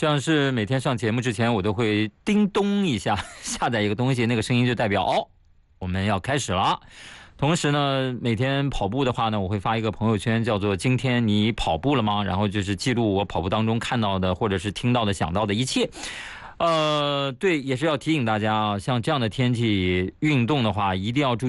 像是每天上节目之前，我都会叮咚一下下载一个东西，那个声音就代表我们要开始了。同时呢，每天跑步的话呢，我会发一个朋友圈，叫做今天你跑步了吗？然后就是记录我跑步当中看到的或者是听到的想到的一切。对，也是要提醒大家啊，像这样的天气运动的话，一定要注意